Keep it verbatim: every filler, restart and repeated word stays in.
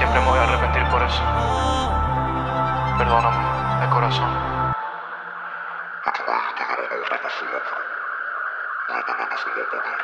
siempre me voy a arrepentir por eso. Perdóname, de corazón. No te voy a tener el reconocimiento. No hay nada más que yo tener.